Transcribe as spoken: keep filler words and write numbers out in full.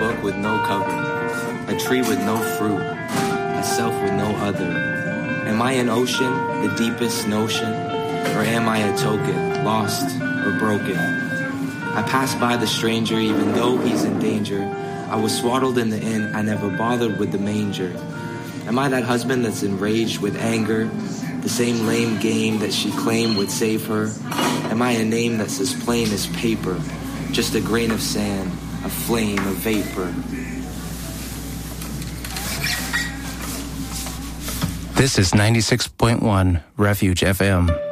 book with no cover, a tree with no fruit, a self with no other. Am I an ocean, the deepest notion, or am I a token, lost or broken? I pass by the stranger even though he's in danger. I was swaddled in the inn, I never bothered with the manger. Am I that husband that's enraged with anger, the same lame game that she claimed would save her? Am I a name that's as plain as paper, just a grain of sand, a flame, a vapor? This is ninety-six point one Refuge F M.